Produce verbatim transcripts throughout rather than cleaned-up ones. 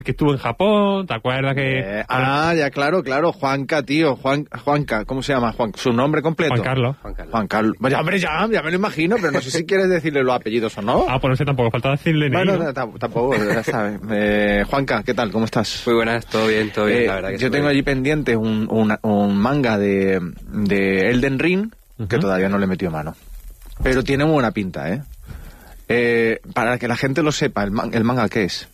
que estuvo en Japón, ¿te acuerdas que...? Eh, ah, ya, claro, claro, Juanca, tío, Juan, Juanca, ¿cómo se llama? Juan, su nombre completo. Juan Carlos. Juan Carlos. Juan Carlos. Ya, hombre, ya, ya me lo imagino, pero no sé si quieres decirle los apellidos o no. Ah, pues no sé, tampoco falta decirle ni Bueno, ¿no? t- tampoco, ya sabes. Eh, Juanca, ¿qué tal? ¿Cómo estás? Muy buenas, todo bien, todo bien, Eh, la verdad que yo sí, tengo muy allí bien. pendiente un, un, un manga de, de Elden Ring, que Ujú. todavía no le he metido mano. Pero tiene muy buena pinta, ¿eh? Eh, para que la gente lo sepa, ¿el, man- el manga qué es?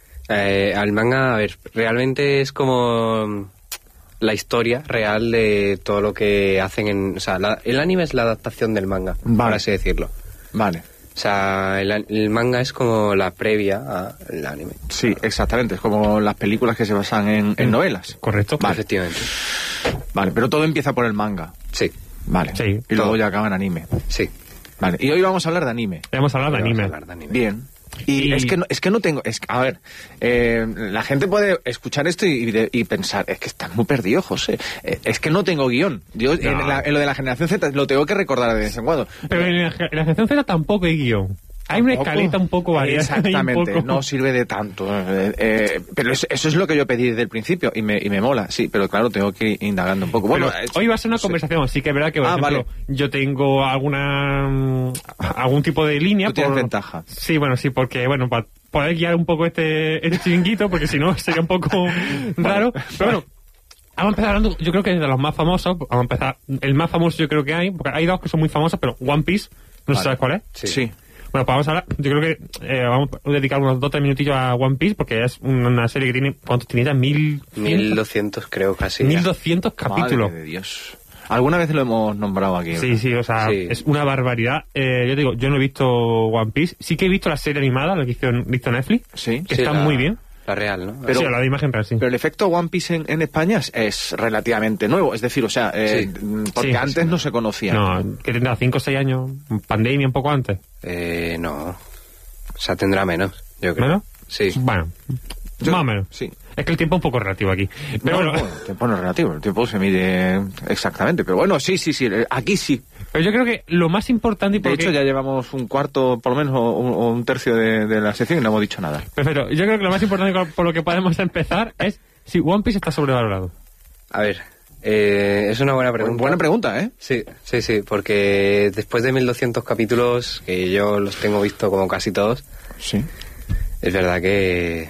Eh, al manga, a ver, realmente es como la historia real de todo lo que hacen en... O sea, la- el anime es la adaptación del manga, Vale. por así decirlo. Vale. O sea, el, el manga es como la previa al anime. Sí, exactamente. Es como las películas que se basan en, en novelas. Correcto. Vale. Efectivamente. Vale, pero todo empieza por el manga. Sí, Vale. Sí, y luego todo. ya acaba en anime. sí. Vale. Y hoy vamos a hablar de anime. Hemos hablado de Vamos a anime. hablar de anime. Bien. Y, Y- es que no, es que no tengo, es, a ver, eh, la gente puede escuchar esto y, y- y pensar, es que estás muy perdido, José. Eh, es que no tengo guión. Yo No. en, la- en lo de la generación Z lo tengo que recordar de vez en cuando. Pero en la, en la generación Z tampoco hay guión. Hay una Tampoco. escaleta un poco variada. Exactamente, y un poco- no sirve de tanto. eh, eh, pero eso, eso es lo que yo pedí desde el principio y me, y me mola, sí, pero claro, tengo que ir indagando un poco. Bueno, Pero es- hoy va a ser una no sé. conversación, sí que es verdad que, por Ah, ejemplo, vale. yo tengo alguna mm, algún tipo de línea. Tú tienes ventaja. Sí, bueno, sí, porque, bueno, para poder guiar un poco este, este chiringuito, porque si no sería un poco raro. Pero bueno, vamos a empezar hablando, yo creo que de los más famosos, vamos a empezar, el más famoso yo creo que hay, porque hay dos que son muy famosos, pero One Piece, no sé si Vale. sabes cuál es. Sí. Sí. Bueno, pues vamos a hablar, yo creo que eh, vamos a dedicar unos dos o tres minutillos a One Piece, porque es una serie que tiene, ¿cuántos tiene ya? Mil... mil doscientos creo casi. ya. Mil doscientos capítulos. Madre de Dios. Alguna vez lo hemos nombrado aquí. Sí, sí, o sea, Sí. es una barbaridad. Eh, yo te digo, yo no he visto One Piece. Sí que he visto la serie animada, la que hizo, hizo Netflix, Sí. que Sí, está la- muy bien. La real, ¿no? Pero- sí, la de imagen real, sí. Pero el efecto One Piece en, en España es, es relativamente nuevo, es decir, o sea, eh, Sí. porque Sí, antes sí. no se conocía. No, que tendrá cinco o seis años, pandemia un poco antes. Eh, no. O sea, tendrá menos, yo creo. ¿Menos? Sí. Bueno, Yo- más o menos. Sí. Es que el tiempo es un poco relativo aquí. Pero No, bueno, bueno, el tiempo no es relativo, el tiempo se mide exactamente, pero bueno, sí, sí, sí, eh, aquí sí. pero yo creo que lo más importante y De porque... hecho, ya llevamos un cuarto, por lo menos, o un, o un tercio de, de la sección y no hemos dicho nada. Perfecto, yo creo que lo más importante con- por lo que podemos empezar es si One Piece está sobrevalorado. A ver, eh, es una buena pregunta. Buena pregunta, ¿eh? Sí, sí, sí, porque después de mil doscientos capítulos, que yo los tengo visto como casi todos, Sí. es verdad que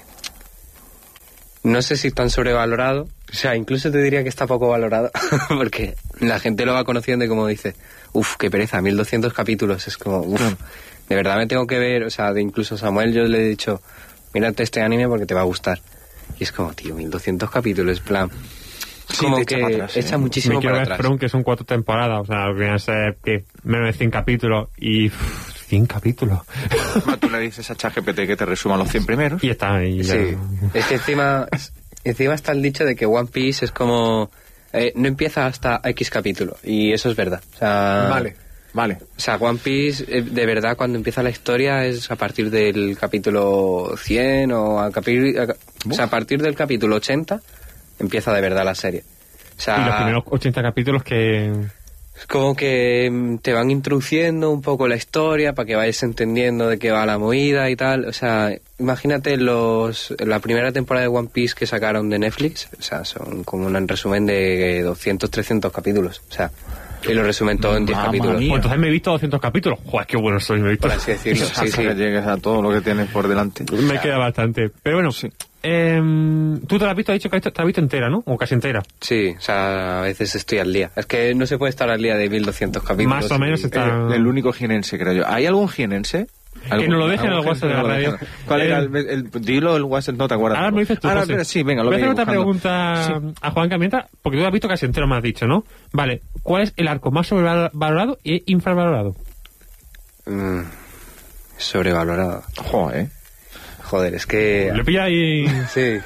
no sé si están sobrevalorados, o sea, incluso te diría que está poco valorado, porque la gente lo va conociendo y como dice, uff, qué pereza, mil doscientos capítulos, es como, uff, de verdad me tengo que ver, o sea, de incluso a Samuel yo le he dicho, mírate este anime porque te va a gustar. Y es como, tío, mil doscientos capítulos, en plan, Sí, como te echa que para atrás, ¿eh? echa Me muchísimo quiero para ver atrás. From, que son cuatro temporadas, o sea, que viene a ser que menos de cien capítulos y uff, cien capítulos. Ah, Tú le dices a ChatGPT que te resuma los cien primeros. y está ahí. ya. Sí, es que encima, encima está el dicho de que One Piece es como... eh, no empieza hasta X capítulo, y eso es verdad. O sea, Vale, vale. O sea, One Piece, eh, de verdad, cuando empieza la historia es a partir del capítulo cien o a, capi- a- o sea, a partir del capítulo ochenta empieza de verdad la serie. O sea, Y los primeros ochenta capítulos que... es como que mm, te van introduciendo un poco la historia para que vayas entendiendo de qué va la movida y tal. O sea, imagínate los la primera temporada de One Piece que sacaron de Netflix. O sea, son como un resumen de doscientos, trescientos capítulos. O sea, y lo resumen todo en diez Mamma capítulos. mía. Pues entonces me he visto doscientos capítulos. Joder, qué bueno soy, me he visto. Por así decirlo. Hasta Sí, sí. que llegues a todo lo que tienes por delante. Me queda bastante. Pero bueno, Sí. em, tú te la has visto, has dicho que te la has visto entera, ¿no? O casi entera. Sí, o sea, a veces estoy al día. Es que no se puede estar al día de mil doscientos capítulos. Más o menos y- está- El, el único jienense, creo yo. ¿Hay algún jienense? Que nos lo dejen en el ¿Algún WhatsApp de la jienense? radio. ¿Cuál era Eh, el, el- dilo el WhatsApp? No te acuerdas. Ahora me dices tú, Ahora, José. espera, sí, venga, lo Voy a hacer voy otra buscando. pregunta a Juan Camienta, porque tú has visto casi entero, me has dicho, ¿no? Vale, ¿cuál es el arco más sobrevalorado y infravalorado? Mm, sobrevalorado. Joder. Joder, es que... Le pilla ahí... Sí.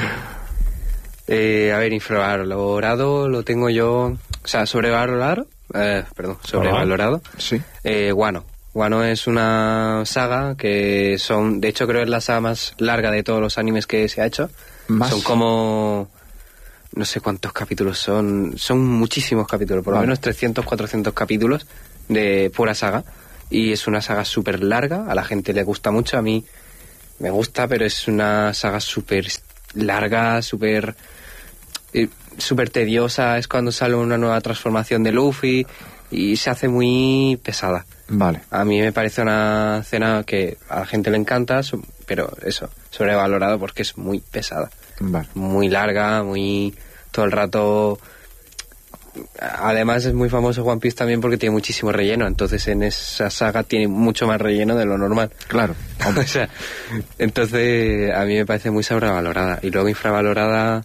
Eh, a ver, infravalorado lo tengo yo... O sea, sobrevalorado... Eh, perdón, sobrevalorado. Sí. Eh, Wano. Wano es una saga que son... De hecho, creo que es la saga más larga de todos los animes que se ha hecho. Más. Son como... No sé cuántos capítulos son. Son muchísimos capítulos. Por lo Vale. menos trescientos, cuatrocientos capítulos de pura saga. Y es una saga súper larga. A la gente le gusta mucho. A mí me gusta, pero es una saga súper larga, súper eh, súper tediosa. Es cuando sale una nueva transformación de Luffy y se hace muy pesada. Vale. A mí me parece una escena que a la gente le encanta, pero eso, sobrevalorado porque es muy pesada. Vale. Muy larga, muy... todo el rato... Además es muy famoso One Piece también porque tiene muchísimo relleno, entonces en esa saga tiene mucho más relleno de lo normal. Claro. O sea, entonces a mí me parece muy sobrevalorada. Y luego infravalorada...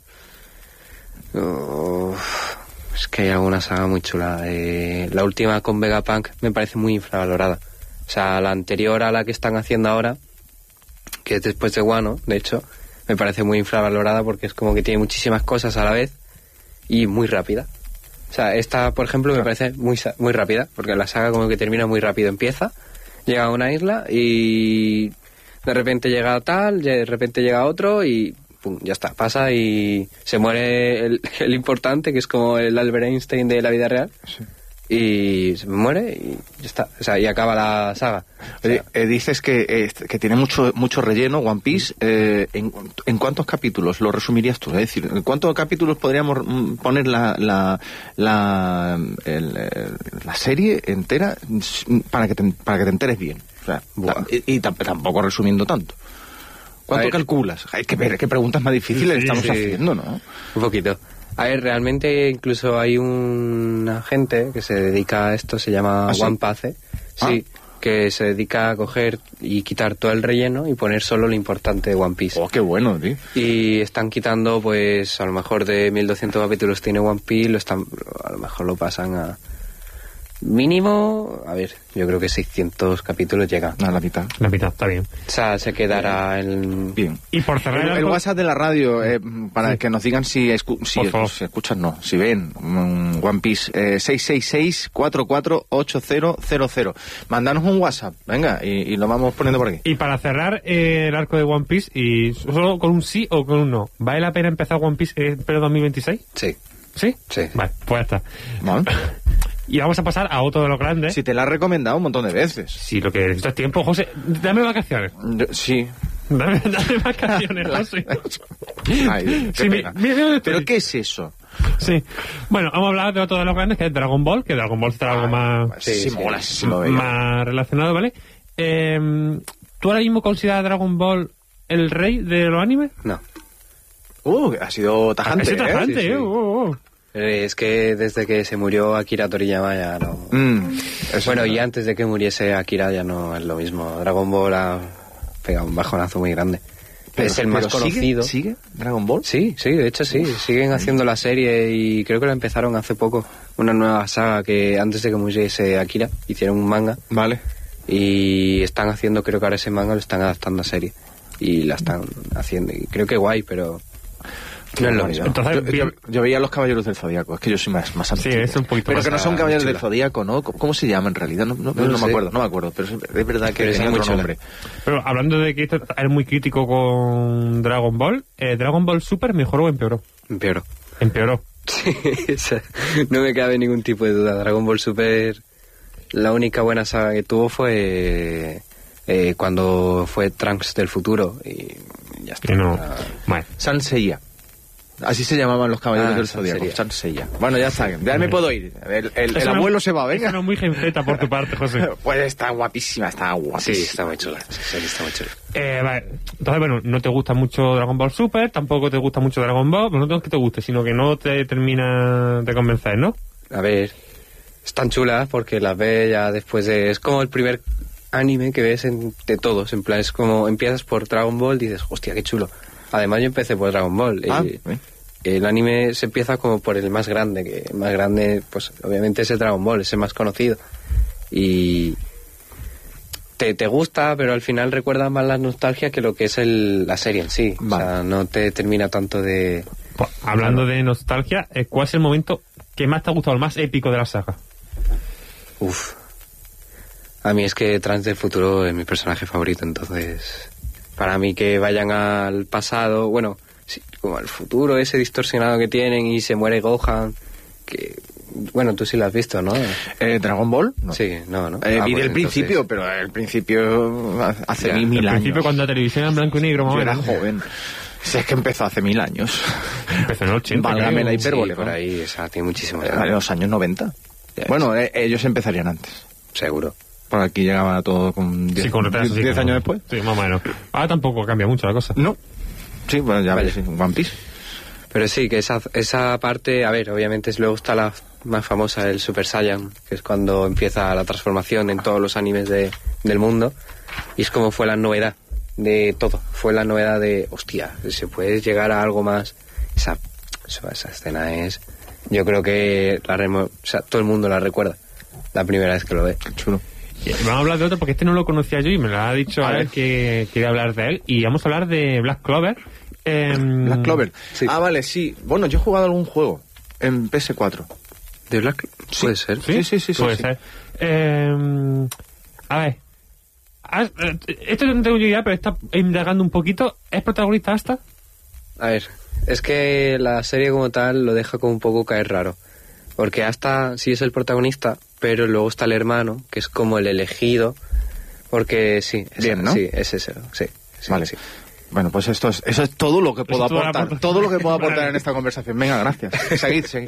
Uh, es que hay alguna saga muy chula. Eh, la última con Vegapunk me parece muy infravalorada. O sea, la anterior a la que están haciendo ahora, que es después de Wano, de hecho, me parece muy infravalorada porque es como que tiene muchísimas cosas a la vez y muy rápida. O sea, esta, por ejemplo, me parece muy muy rápida, porque la saga como que termina muy rápido. Empieza, llega a una isla y de repente llega tal, de repente llega otro y pum, ya está, pasa y se muere el, el importante, que es como el Albert Einstein de la vida real. Sí. Y se muere y ya está, o sea, y acaba la saga. O sea, eh, dices que, eh, que tiene mucho mucho relleno One Piece. Eh, ¿en, ¿En cuántos capítulos lo resumirías tú? Es decir, ¿en cuántos capítulos podríamos poner la la la, el, la serie entera para que te, para que te enteres bien? O sea, y, y tampoco resumiendo tanto. ¿Cuánto calculas? Hay que ver qué preguntas más difíciles sí, estamos sí. haciendo, ¿no? Un poquito. A ver, realmente incluso hay una gente que se dedica a esto, se llama ¿Ah, sí? One Pace, sí, ah. que se dedica a coger y quitar todo el relleno y poner solo lo importante de One Piece. Oh, qué bueno, tío. Y están quitando, pues, a lo mejor de mil doscientos capítulos tiene One Piece, lo están, a lo mejor lo pasan a... Mínimo, a ver, yo creo que seiscientos capítulos llega. A la mitad. La mitad, está bien. O sea, se quedará el... Bien. Y por cerrar... El, el WhatsApp de la radio, eh, para sí. que nos digan si, escu si, si escuchan, no, si ven um, One Piece, eh, seis seis seis, cuatro cuatro ocho cero cero cero. Mandanos un WhatsApp, venga, y, y lo vamos poniendo por aquí. Y para cerrar eh, el arco de One Piece, y solo con un sí o con un no, ¿vale la pena empezar One Piece en eh, dos mil veintiséis? Sí. ¿Sí? Sí. Vale, pues ya está. Vale. Y vamos a pasar a otro de los grandes. Si te la has recomendado un montón de veces. Sí, lo que necesito es tiempo, José. Dame vacaciones. Yo, sí. Dame, dame vacaciones, José. Ay, qué sí, pena. Mi, mi, ¿Pero qué es eso? Sí. Bueno, vamos a hablar de otro de los grandes, que es Dragon Ball, que Dragon Ball será algo más... Pues sí, sí, mola, sí, lo más relacionado, ¿vale? Eh, ¿Tú ahora mismo consideras a Dragon Ball el rey de los animes? No. Uh, ha sido tajante, ha sido tajante, ¿eh? Sí, ¿eh? sí. Uh, uh. Es que desde que se murió Akira Toriyama ya no... Mm, bueno, y antes de que muriese Akira ya no es lo mismo. Dragon Ball ha pegado un bajonazo muy grande. Pero, es el más conocido. ¿Sigue? ¿Sigue Dragon Ball? Sí, sí, de hecho sí. Siguen haciendo la serie y creo que la empezaron hace poco. Una nueva saga que antes de que muriese Akira hicieron un manga. Vale. Y están haciendo, creo que ahora ese manga lo están adaptando a serie. Y la están haciendo. Y creo que guay, pero... No es lo mismo. Entonces, yo, yo, yo veía los Caballeros del Zodíaco, es que yo soy más, más antiguo. Sí, es un poquito pero más que no son Caballeros chula. del Zodíaco, ¿no? ¿Cómo, ¿Cómo se llama en realidad? No, no, no, no me acuerdo, no me acuerdo, pero es, es verdad que es tiene muy otro chula. nombre. Pero hablando de que eres muy crítico con Dragon Ball, eh, ¿Dragon Ball Super mejoró o empeoró? Empeoró. Empeoró. Sí, o sea, no me cabe ningún tipo de duda. Dragon Ball Super, la única buena saga que tuvo fue eh, cuando fue Trunks del futuro y ya está. Y no, bueno. Sanseiya. Así se llamaban los Caballeros ah, del Zodíaco. Sanseiya. Bueno, ya está. Ya me puedo ir. El, el, el abuelo no, se va, venga. Eso no es muy genceta por tu parte, José. Pues está guapísima, está guapísima. Sí, está muy chula. Sí, está muy chula. Eh, vale. Entonces, bueno, no te gusta mucho Dragon Ball Super, tampoco te gusta mucho Dragon Ball, pero no es que te guste, sino que no te termina de convencer, ¿no? A ver, están chulas porque las ves ya después de... Es como el primer anime que ves en, de todos, en plan, es como empiezas por Dragon Ball y dices, hostia, qué chulo. Además yo empecé por Dragon Ball. Ah, y, el anime se empieza como por el más grande, que el más grande, pues obviamente es el Dragon Ball, es el más conocido. Y te, te gusta, pero al final recuerda más la nostalgia que lo que es el, la serie en sí. Vale. O sea, no te termina tanto de... Pues, hablando de nostalgia, ¿cuál es el momento que más te ha gustado, el más épico de la saga? Uf. A mí es que Trunks del futuro es mi personaje favorito, entonces... Para mí que vayan al pasado, bueno... Sí, como el futuro ese distorsionado que tienen y se muere Gohan, que Bueno, tú sí lo has visto, ¿no? Eh, ¿Dragon Ball? No. Sí, no, ¿no? Eh, Ah, vi pues del principio, entonces- pero el principio hace Ya, mil, mil Al años. principio, cuando la televisión era en blanco y negro, más o Yo era menos. joven. Si es que empezó hace mil años. Empezó en el ochenta. Válgame creo. la hipérbole. Sí, por ahí, o sea, tiene muchísimos En años. los años noventa. Ya, Bueno, eh, ellos empezarían antes. Seguro. Por aquí llegaban a todo con diez Sí, con retraso. sí, diez con- años después. Sí, más o menos. Ahora tampoco cambia mucho la cosa. No. Sí, bueno, ya Vale. ves, sí, One Piece. Pero sí, que esa, esa parte, a ver, obviamente es- luego está la más famosa, el Super Saiyan, que es cuando empieza la transformación en todos los animes de, del mundo. Y es como fue la novedad de todo. Fue la novedad de, hostia, se puede llegar a algo más. Esa, esa, esa escena es, yo creo que la remo- o sea, todo el mundo la recuerda la primera vez que lo ve. Chulo. Y vamos a hablar de otro porque este no lo conocía yo y me lo ha dicho A a ver. él que quería hablar de él. Y vamos a hablar de Black Clover. Em, Black Clover. sí. Ah, vale, sí. Bueno, yo he jugado algún juego en P S cuatro. ¿De Black? Puede ser. Sí, sí, sí, sí, Puede sí. ser. Em, a ver. has- eh, Esto no tengo yo idea, pero está indagando un poquito. ¿Es protagonista hasta? A ver, es que la serie como tal lo deja como un poco caer raro. Porque hasta sí es el protagonista, pero luego está el hermano, que es como el elegido. Porque sí, es, Bien, ¿no? sí, es ese, sí. sí, Vale. sí. Bueno, pues esto es, eso es todo lo que puedo es toda la aportar. aportación. Todo lo que puedo aportar Vale. en esta conversación. Venga, gracias. Seguid, seguid.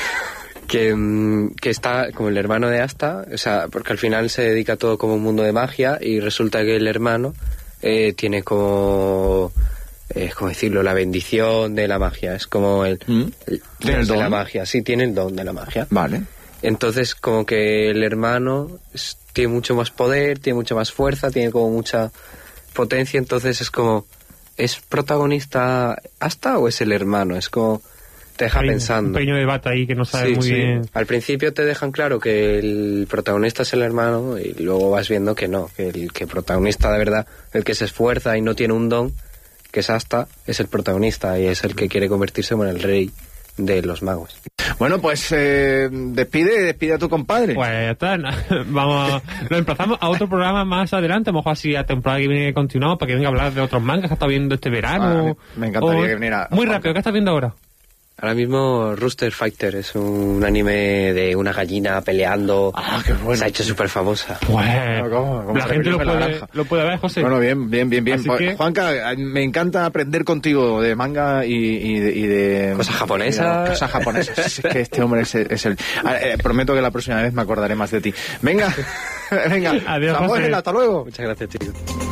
Que, mm, que está como el hermano de Asta, o sea, porque al final se dedica todo como un mundo de magia y resulta que el hermano eh, tiene como, eh, ¿cómo decirlo?, la bendición de la magia. Es como el, ¿Mm? el ¿Tiene el de la don? magia, sí, tiene el don de la magia. Vale. Entonces, como que el hermano es- tiene mucho más poder, tiene mucha más fuerza, tiene como mucha potencia, entonces es como, ¿es protagonista Asta o es el hermano? Es como, te deja Hay un pensando. pequeño debate ahí que no sabe Sí, muy sí. bien. Al principio te dejan claro que el protagonista es el hermano y luego vas viendo que no, que el que protagonista de verdad, el que se esfuerza y no tiene un don, que es Asta, es el protagonista y es el que quiere convertirse en el rey de los magos. Bueno, pues eh, despide, despide a tu compadre. Pues ya está. Vamos, lo emplazamos a otro programa más adelante. A lo mejor así a temporada que viene continuamos para que venga a hablar de otros mangas que está viendo este verano. Ah, me encantaría O- que viniera- Muy rápido, ¿qué estás viendo ahora? Ahora mismo Rooster Fighter es un anime de una gallina peleando. Ah, qué bueno. Se ha hecho súper famosa. Pues ¿Cómo? ¿Cómo la se gente lo revive la puede, granja? lo puede ver, José. Bueno, bien, bien, bien, bien. Así Pues, que- Juanca, me encanta aprender contigo de manga y, y de, y de- Cosas japonesas. y de Cosas japonesas. Es que este hombre es, es el... Ah, eh, prometo que la próxima vez me acordaré más de ti. Venga, venga. Adiós, Samuel, José. hasta luego. Muchas gracias, chicos.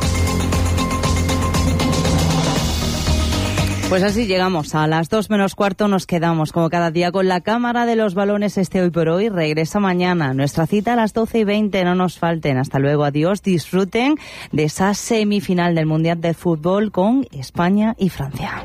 Pues así llegamos a las dos menos cuarto, nos quedamos como cada día con la cámara de los balones este hoy por hoy. Regresa mañana, nuestra cita a las doce y veinte, no nos falten. Hasta luego, adiós, disfruten de esa semifinal del Mundial de Fútbol con España y Francia.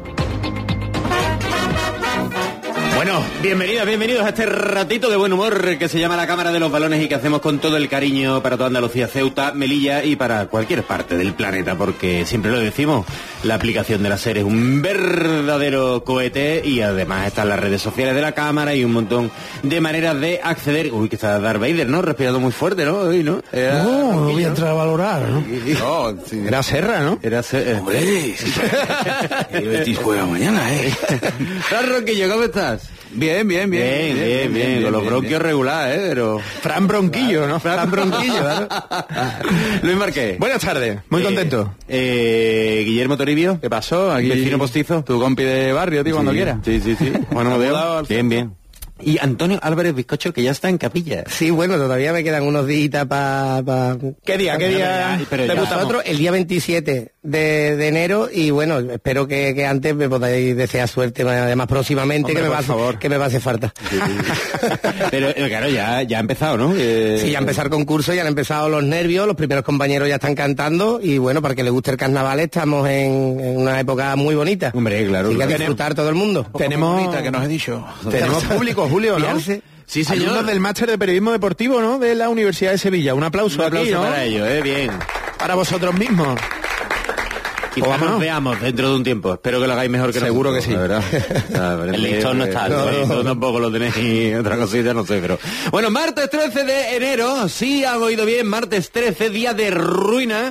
Bueno, bienvenidos, bienvenidos a este ratito de buen humor que se llama La Cámara de los Balones y que hacemos con todo el cariño para toda Andalucía, Ceuta, Melilla y para cualquier parte del planeta, porque siempre lo decimos, la aplicación de la SER es un verdadero cohete y además están las redes sociales de la Cámara y un montón de maneras de acceder. Uy, que está Darth Vader, ¿no? Respirando muy fuerte, ¿no? Hoy, ¿no? Era No, no Ronquillo, voy a entrar a valorar, ¿no? No, sí. Era Serra, ¿no? Era Ser- Hombre, el Betis juega mañana, ¿eh? Fran Ronquillo, ¿cómo estás? Bien, bien, Bien, bien, bien, con los bronquios regular, ¿eh? Pero... Fran Bronquillo, ¿no? Fran Bronquillo, claro. Luis Marqués. Buenas tardes, muy Eh, contento. Eh, Guillermo Toribio. ¿Qué pasó? Aquí Vecino postizo. Tu compi de barrio, tío, cuando Sí, quiera. Sí, sí, sí. Bueno, Saludado modelo. al Bien, bien. Y Antonio Álvarez Bizcocho, que ya está en capilla. Sí, bueno, todavía me quedan unos días para... Pa, ¿Qué día, qué día? Pero ya- de vosotros, el día veintisiete de, de enero, y bueno, espero que, que antes me podáis desear suerte, además próximamente, Hombre, que, me por va, a- favor. que me va a hacer falta. Pero eh, claro, ya, ya ha empezado, ¿no? Eh, Sí, ya empezar concurso, ya han empezado los nervios, los primeros compañeros ya están cantando, y bueno, para que le guste el carnaval estamos en, en una época muy bonita. Hombre, claro. Así que a claro. disfrutar todo el mundo. Tenemos... Bonita, que nos he dicho. Tenemos público, Julio, ¿no? Fiarse. Sí, señor. Alumnos del Máster de Periodismo Deportivo, ¿no? De la Universidad de Sevilla. Un aplauso, Un aplauso aquí, ¿no? para ellos, ¿eh? Bien. Para vosotros mismos. Quizás vámonos. nos veamos dentro de un tiempo. Espero que lo hagáis mejor que Seguro nosotros, que sí. la verdad. El listón no está alto. El listón tampoco lo tenéis. Otra cosita no sé, pero... Bueno, martes trece de enero. Sí, han oído bien. Martes trece, día de ruina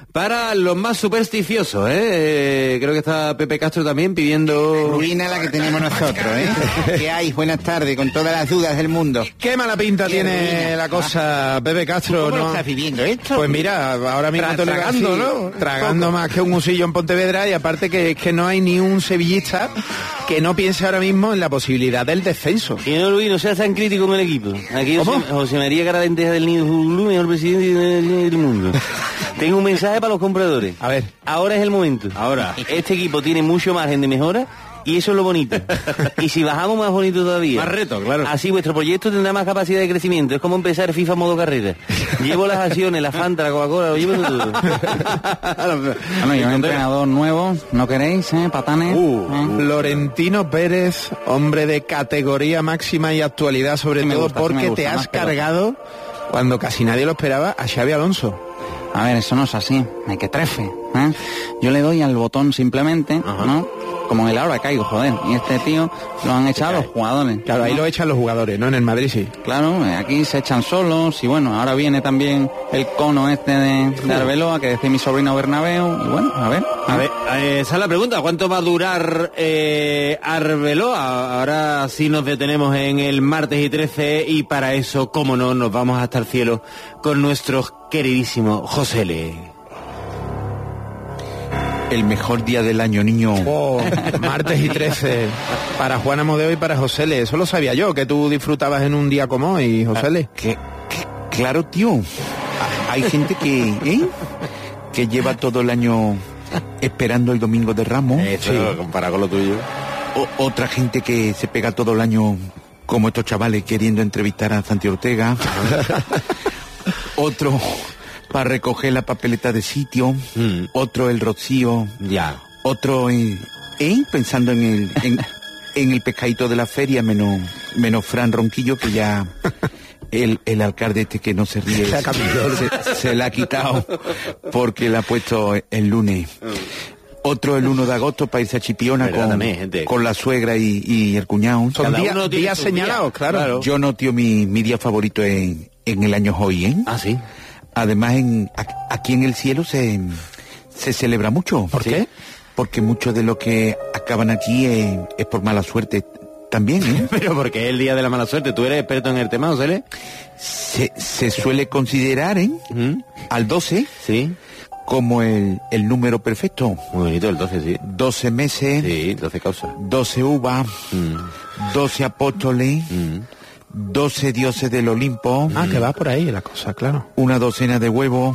para los más supersticiosos, ¿eh? Eh, creo que está Pepe Castro también pidiendo... Ruina la que tenemos nosotros, ¿eh? ¿Qué hay? Buenas tardes, con todas las dudas del mundo. Qué mala pinta Qué tiene ruina. la cosa, Pepe Castro, ¿Cómo ¿no? lo estás viviendo esto? Pues mira, ahora mismo Tra- te lo digo tragando, así, ¿no? Tragando más que un usillo en Pontevedra, y aparte que, que no hay ni un sevillista que no piense ahora mismo en la posibilidad del descenso. Que no, Luis, no seas tan crítico con el equipo. Aquí ¿Cómo? José, José María Caradenteja del Nido Zulu, mejor presidente del mundo. Tengo un mensaje para los compradores. A ver. Ahora es el momento. Ahora. Este equipo tiene mucho margen de mejora y eso es lo bonito. Y si bajamos, más bonito todavía. Más reto, claro. Así vuestro proyecto tendrá más capacidad de crecimiento. Es como empezar FIFA modo carrera. Llevo las acciones, la Fanta, la Coca-Cola, lo llevo todo. Bueno, y un entrenador nuevo, ¿no queréis, eh, patanes? Uh, ¿Eh? Florentino Pérez, hombre de categoría máxima y actualidad, sobre Sí me todo gusta, sí me porque gusta, te has más que cargado, cuando casi nadie lo esperaba, a Xavi Alonso. A ver, eso no es así, hay que trefe, ¿eh? Yo le doy al botón simplemente, ¿no? Como en el ahora caigo, joder. Y este tío lo han echado los jugadores. Claro, ahí ¿no? lo echan los jugadores, ¿no? En el Madrid sí. Claro, eh, aquí se echan solos y bueno, ahora viene también el cono este de, de Arbeloa, que decía mi sobrino Bernabéu, y bueno, a ver. A ver, eh, esa es la pregunta. ¿Cuánto va a durar eh, Arbeloa? Ahora sí nos detenemos en el martes y trece y para eso, cómo no, nos vamos hasta el cielo con nuestro queridísimo José Le. El mejor día del año, niño. Oh, martes y trece. Para Juan Amodeo y para José Le. Eso lo sabía yo, que tú disfrutabas en un día como hoy, José Le. Que, que- claro, tío. A- Hay gente que, ¿eh? que lleva todo el año esperando el Domingo de Ramos. Eso, comparado con lo tuyo. O- otra gente que se pega todo el año, como estos chavales, queriendo entrevistar a Santi Ortega. Otro para recoger la papeleta de sitio. Mm. Otro el rocío. Ya. Otro eh, ¿eh? pensando en el en, en el pescadito de la feria, menos menos Fran Ronquillo, que ya el, el alcalde este que no se ríe Se ha cambiado. se, se la ha quitado porque la ha puesto el lunes. Otro el uno de agosto para irse a Chipiona Verdad, con, también, gente. con la suegra y, y el cuñado. Son Cada días, uno tiene días su señalados, día, claro. claro. Yo no, tío, mi, mi día favorito en, en el año hoy, ¿eh? Ah, sí. Además, en, a- aquí en el cielo se, se celebra mucho. ¿Por ¿sí? qué? Porque mucho de lo que acaban aquí es, es por mala suerte también, ¿eh? Pero porque es el día de la mala suerte. ¿Tú eres experto en el tema, José Le? Se, se suele considerar, ¿eh? ¿Mm? Al doce Sí. como el, el número perfecto. Muy bonito el doce, sí. doce meses, Sí, doce causas. doce uvas, Mm. doce apóstoles, Mm. doce dioses del Olimpo. Ah, que va por ahí la cosa, claro. Una docena de huevos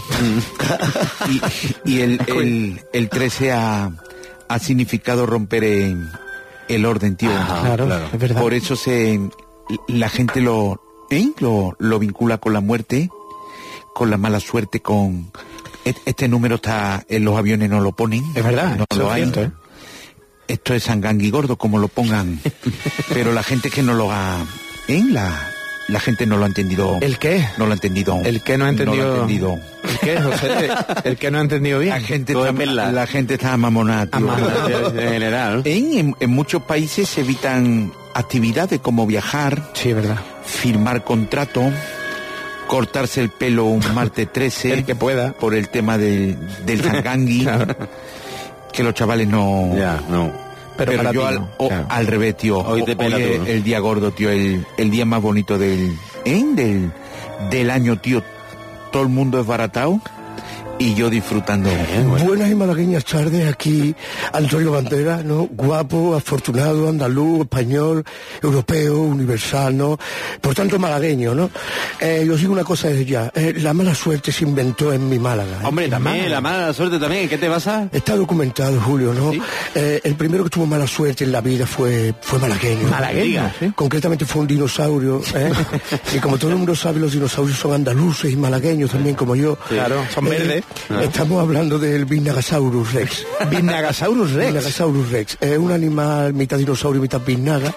y, y el, el, el trece ha, ha significado romper el, el orden, tío. Ah, claro, claro. es verdad. Por eso se la gente lo, ¿eh? lo lo vincula con la muerte, con la mala suerte, con et- este número está en los aviones, no lo ponen. Es verdad, no eso lo es hay. cierto, ¿eh? Esto es sangangui gordo, como lo pongan. Pero la gente que no lo ha, ¿eh? la la gente no lo ha entendido. ¿El qué? No lo ha entendidido. El que no ha entendido. No lo ha entendido. ¿El qué, José? El que no ha entendido bien. La gente Todo está, es verdad. la gente está mamonada, tío. Amamonada. En general. En, en, en muchos países se evitan actividades como viajar, Sí, es verdad. firmar contrato, cortarse el pelo un martes trece, El que pueda. por el tema del, del sangangui, Claro. que los chavales no... Ya, no. Pero, Pero, para yo ti al, no, o- claro. al revés, tío. Hoy te O- pela es todo. el día gordo, tío, el, el día más bonito del, ¿eh? del, del año, tío. Todo el mundo es baratado y yo disfrutando. Buenas y malagueñas tardes, aquí Antonio Banderas, ¿no? Guapo, afortunado, andaluz, español, europeo, universal, ¿no? Por tanto, malagueño, ¿no? Eh, os digo una cosa desde ya, eh, la mala suerte se inventó en mi Málaga. ¿eh? Hombre, también, la mala suerte también. ¿Qué te pasa? Está documentado, Julio, ¿no? ¿Sí? Eh, el primero que tuvo mala suerte en la vida fue, fue malagueño. Malagueño, ¿sí? Concretamente fue un dinosaurio, ¿eh? Y como todo el mundo sabe, los dinosaurios son andaluces y malagueños también, como yo. Claro, son Eh, verdes. Estamos hablando del Biznagasaurus Rex. Biznagasaurus Rex. Biznagasaurus Rex. Es un animal mitad dinosaurio, mitad biznaga,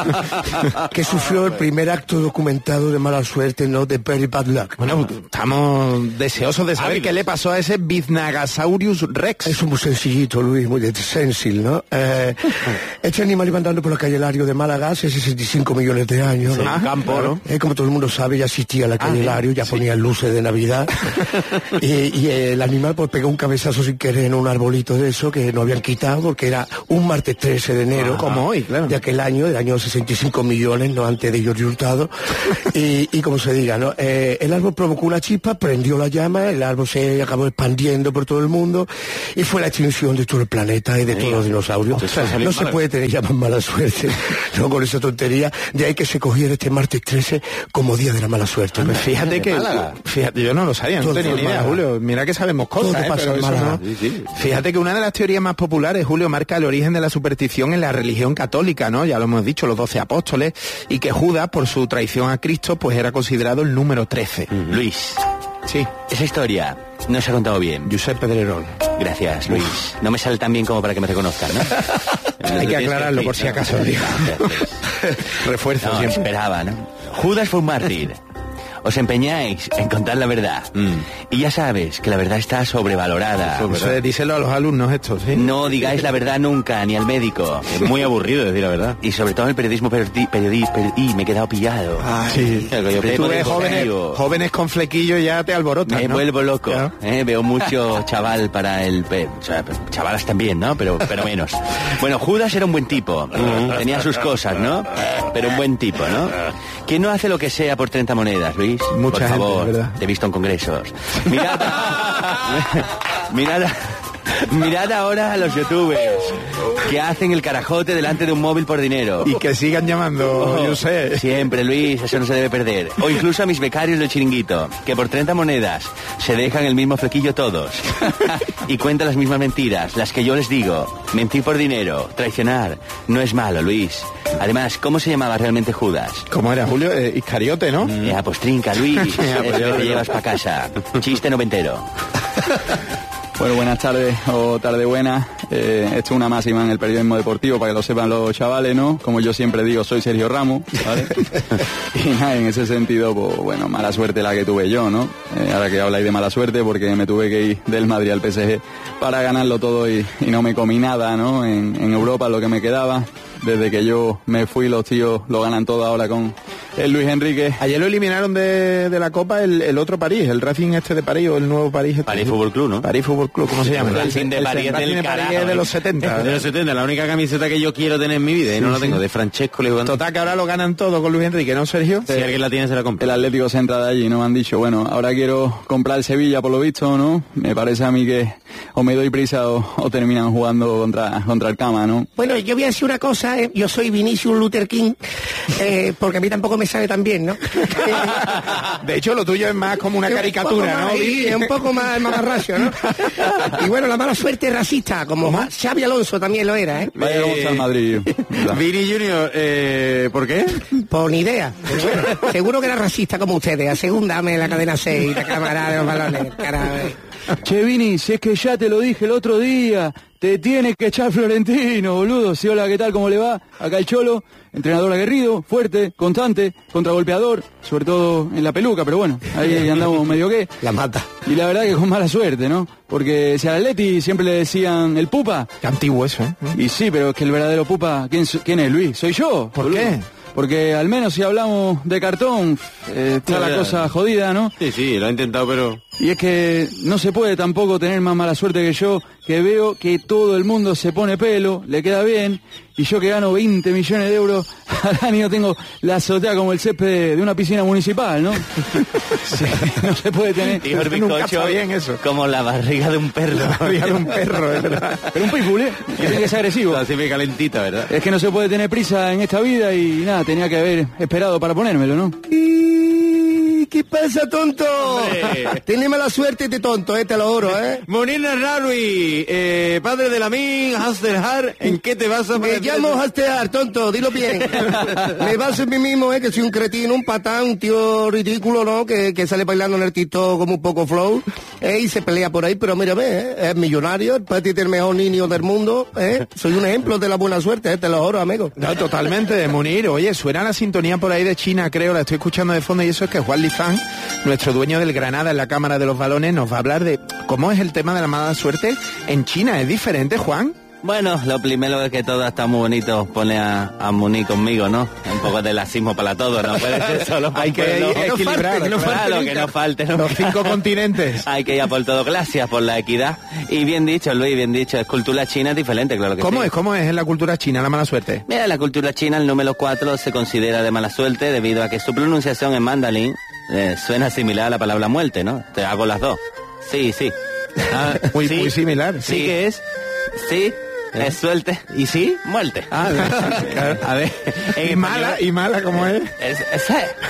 que sufrió el primer acto documentado de mala suerte, ¿no? De Very Bad Luck. Bueno, estamos deseosos de saber Ávidos. qué le pasó a ese Biznagasaurus Rex. Es muy sencillito, Luis, muy de sensil, ¿no? Eh, este animal iba andando por la calle Lario de Málaga hace sesenta y cinco millones de años, ¿no? Sí, en campo, Claro. ¿no? Eh, como todo el mundo sabe, ya existía la calle Ah, Lario, ya sí. ponía luces de Navidad. y, y eh, el animal pues pegó un cabezazo sin querer en un arbolito de eso que no habían quitado porque era un martes trece de enero, ah, como hoy, claro, de aquel año, del año sesenta y cinco millones, no antes de Giorgio Hurtado, y, y como se diga, ¿no? Eh, el árbol provocó una chispa, prendió la llama, el árbol se acabó expandiendo por todo el mundo y fue la extinción de todo el planeta y de todos los dinosaurios. No se puede tener ya más mala suerte, no con esa tontería, de ahí que se cogiera este martes trece como día de la mala suerte. Pues fíjate que, fíjate, yo no lo sabía, no tenía ni idea, Julio. Mira que sabemos cosas, ¿eh? Pero eso no. Sí, sí. Fíjate que una de las teorías más populares, Julio, marca el origen de la superstición en la religión católica, ¿no? Ya lo hemos dicho, los doce apóstoles, y que Judas, por su traición a Cristo, pues era considerado el número trece. Mm. Luis. Sí. Esa historia no se ha contado bien. Josep Pedrerol. Gracias, Luis. Uf. No me sale tan bien como para que me reconozcan, ¿no? Hay que aclararlo por si acaso, digo. Refuerzo no, siempre. Esperaba, ¿no? Judas fue un mártir. Os empeñáis en contar la verdad. Mm. Y ya sabes que la verdad está sobrevalorada. Eso, díselo a los alumnos estos, ¿sí? No digáis la verdad nunca, ni al médico. Es muy aburrido decir la verdad. Y sobre todo en el periodismo periodismo, periodismo, periodismo y me he quedado pillado. Ay, sí. Tú ves jóvenes, jóvenes con flequillo ya te alborotan, Me ¿no? vuelvo loco. ¿Eh? Veo mucho chaval para el... O sea, chavalas también, ¿no? Pero, pero menos. Bueno, Judas era un buen tipo. Tenía sus cosas, ¿no? Pero un buen tipo, ¿no? ¿Quién no hace lo que sea por treinta monedas, Luis? Mucha por favor, gente, ¿verdad? Te he visto en congresos. Mirad, mirad, mirad ahora a los youtubers que hacen el carajote delante de un móvil por dinero. Y que sigan llamando, oh, yo sé. Siempre, Luis, eso no se debe perder. O incluso a mis becarios del chiringuito, que por treinta monedas se dejan el mismo flequillo todos. Y cuentan las mismas mentiras, las que yo les digo. Mentir por dinero, traicionar, no es malo, Luis. Además, ¿cómo se llamaba realmente Judas? ¿Cómo era, Julio? Eh, Iscariote, ¿no? Eh, apostrinca, Luis. Es lo que llevas para casa. Chiste noventero. Bueno, buenas tardes o tarde buenas. Eh, esto es una máxima en el periodismo deportivo para que lo sepan los chavales, ¿no? Como yo siempre digo, soy Sergio Ramos, ¿vale? Y nada, en ese sentido, pues bueno, mala suerte la que tuve yo, ¿no? Eh, ahora que habláis de mala suerte, porque me tuve que ir del Madrid al P S G para ganarlo todo y, y no me comí nada, ¿no? En, en Europa lo que me quedaba. Desde que yo me fui, los tíos lo ganan todo ahora con el Luis Enrique. Ayer lo eliminaron de, de la Copa el, el otro París, el Racing este de París o el nuevo París. Este. París Fútbol Club, ¿no? París Fútbol Club, ¿cómo se llama? El Racing de París el, del de carajo. París es de los setenta. De los setenta, la única camiseta que yo quiero tener en mi vida y sí, no la tengo, sí. De Francesco León. Total, que ahora lo ganan todo con Luis Enrique, ¿no, Sergio? Si sí, alguien la tiene, se la compra. El Atlético se entra de allí, ¿no? Me han dicho, bueno, ahora quiero comprar el Sevilla, por lo visto, ¿no? Me parece a mí que o me doy prisa o, o terminan jugando contra, contra el Cama, ¿no? Bueno, yo voy a decir una cosa, ¿eh? Yo soy Vinicius Luther King, eh, porque a mí tampoco me sale tan bien, ¿no? De hecho, lo tuyo es más como una caricatura, más, ¿no? Sí, es un poco más mamarracho, ¿no? Y bueno, la mala suerte es racista, como ¿cómo? Xavi Alonso también lo era, ¿eh? Vaya, vamos al Madrid. Vini Junior, eh, ¿por qué? Por ni idea. Bueno, seguro que era racista como ustedes. A segunda dame la cadena seis, la cámara de los balones, caray. Che, Vini, si es que ya te lo dije el otro día, te tienes que echar Florentino, boludo. Sí, hola, ¿qué tal? ¿Cómo le va? Acá el Cholo, entrenador aguerrido, fuerte, constante, contragolpeador, sobre todo en la peluca, pero bueno, ahí andamos medio que. La mata. Y la verdad que con mala suerte, ¿no? Porque si al Atleti siempre le decían el pupa. Qué antiguo eso, ¿eh? Y sí, pero es que el verdadero pupa, ¿quién, quién es, Luis? Soy yo. ¿Por boludo. qué? Porque al menos si hablamos de cartón, eh, está la cosa jodida, ¿no? Sí, sí, lo he intentado, pero... Y es que no se puede tampoco tener más mala suerte que yo, que veo que todo el mundo se pone pelo, le queda bien, y yo que gano veinte millones de euros al año tengo la azotea como el césped de, de una piscina municipal, ¿no? Sí, no se puede tener... Dijo el bizcocho, bien eso. Como la barriga de un perro. La barriga de un perro, es verdad. Pero un pitbull, ¿eh? Que tiene que ser agresivo. Así me calentita, ¿verdad? Es que no se puede tener prisa en esta vida y nada, tenía que haber esperado para ponérmelo, ¿no? ¿Qué pasa, tonto? Tiene mala suerte este tonto, eh, te lo juro, ¿eh? Munir Narraoui, eh, padre de Lamin, Hasterhar, ¿en qué te vas a... Me llamo Hasterhar, tonto, dilo bien. Me baso en mí mismo, eh, que soy un cretino, un patán, un tío ridículo, ¿no? Que, que sale bailando en el TikTok como un poco flow, eh, y se pelea por ahí, pero mírame, eh, es millonario, el patito el mejor niño del mundo, eh. Soy un ejemplo de la buena suerte, eh, te lo juro, amigo. No, totalmente, Munir. Oye, suena la sintonía por ahí de China, creo, la estoy escuchando de fondo, y eso es que Juan Lizán, nuestro dueño del Granada en la Cámara de los Balones, nos va a hablar de cómo es el tema de la mala suerte en China. ¿Es diferente, Juan? Bueno, lo primero es que todo está muy bonito, pone a, a Muni conmigo, ¿no? Un poco de lacismo para todo, ¿no? Puede ser solo hay que ir, equilibrar, que no falte, claro, que no falte. No los cinco continentes. Hay que ir a por todo, gracias por la equidad. Y bien dicho, Luis, bien dicho, es cultura china, es diferente, claro que sí. ¿Cómo es? ¿Cómo es en la cultura china la mala suerte? Mira, en la cultura china el número cuatro se considera de mala suerte debido a que su pronunciación en mandarín eh, suena similar a la palabra muerte, ¿no? Te hago las dos. Sí, sí. Ah, muy, sí, muy similar. Sí, sí que es. Sí. ¿Eh? Es suerte. ¿Y sí? Muerte. Ah, claro. A ver. ¿Y mala? ¿Y mala cómo es? Es, es,